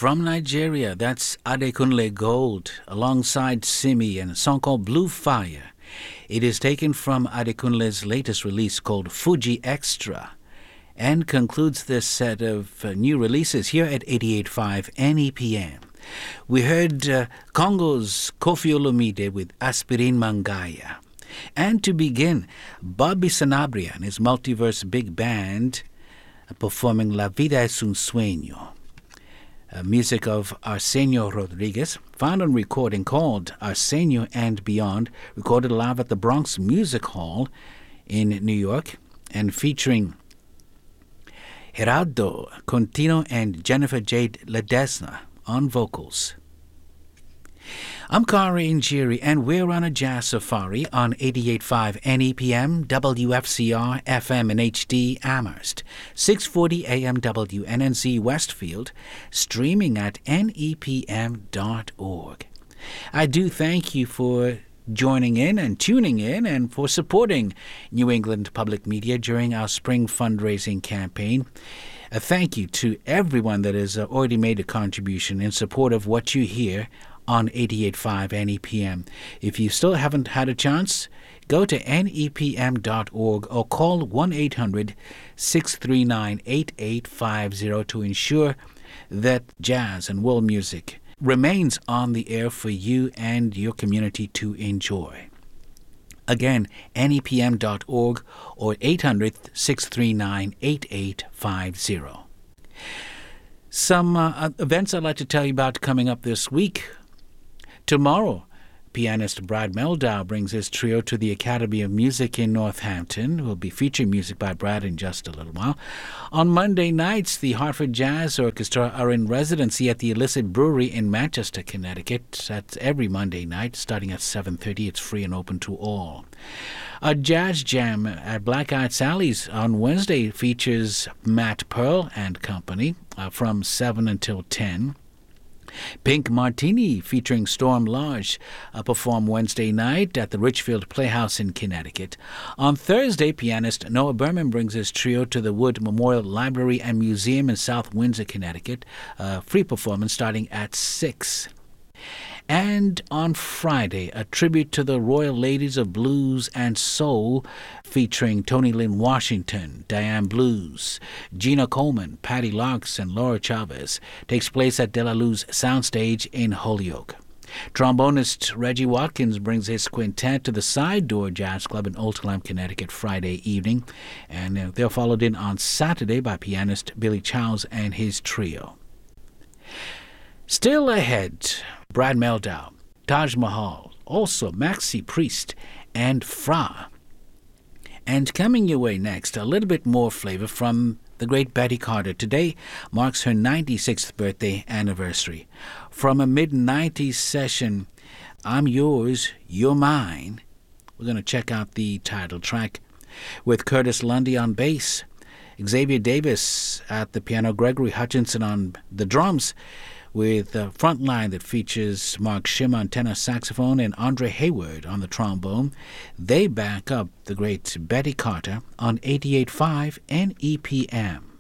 From Nigeria, that's Adekunle Gold alongside Simi and a song called Blue Fire. It is taken from Adekunle's latest release called Fuji Extra and concludes this set of new releases here at 88.5 NEPM. We heard Congo's Koffi Olomide with Aspirin Mangaya. And to begin, Bobby Sanabria and his Multiverse Big Band performing La Vida es un Sueño. Music of Arsenio Rodriguez, found on recording called Arsenio and Beyond, recorded live at the Bronx Music Hall in New York, and featuring Gerardo Contino and Jennifer Jade Ledesma on vocals. I'm Kari Njiri, and we're on a jazz safari on 88.5 NEPM, WFCR, FM and HD Amherst, 640 AM WNNZ Westfield, streaming at nepm.org. I do thank you for joining in and tuning in and for supporting New England Public Media during our spring fundraising campaign. A thank you to everyone that has already made a contribution in support of what you hear on 88.5 NEPM. If you still haven't had a chance, go to nepm.org or call 1-800-639-8850 to ensure that jazz and world music remains on the air for you and your community to enjoy. Again, nepm.org or 800-639-8850. Some events I'd like to tell you about coming up this week. Tomorrow, pianist Brad Mehldau brings his trio to the Academy of Music in Northampton. We'll be featuring music by Brad in just a little while. On Monday nights, the Hartford Jazz Orchestra are in residency at the Illicit Brewery in Manchester, Connecticut. That's every Monday night, starting at 7:30. It's free and open to all. A jazz jam at Black Eyed Sally's on Wednesday features Matt Pearl and company from 7 until 10. Pink Martini featuring Storm Lodge perform Wednesday night at the Richfield Playhouse in Connecticut. On Thursday, pianist Noah Berman brings his trio to the Wood Memorial Library and Museum in South Windsor, Connecticut. Free performance starting at 6. And on Friday, a tribute to the Royal Ladies of Blues and Soul featuring Tony Lynn Washington, Diane Blues, Gina Coleman, Patty Larks, and Laura Chavez takes place at De La Luz Soundstage in Holyoke. Trombonist Reggie Watkins brings his quintet to the Side Door Jazz Club in Oldham, Connecticut Friday evening, and they're followed in on Saturday by pianist Billy Childs and his trio. Still ahead, Brad Mehldau, Taj Mahal, also Maxi Priest, and Fra. And coming your way next, a little bit more flavor from the great Betty Carter. Today marks her 96th birthday anniversary. From a mid-90s session, I'm Yours, You're Mine, we're going to check out the title track with Curtis Lundy on bass, Xavier Davis at the piano, Gregory Hutchinson on the drums, with a front line that features Mark Shim on tenor saxophone and Andre Hayward on the trombone. They back up the great Betty Carter on 88.5 NEPM.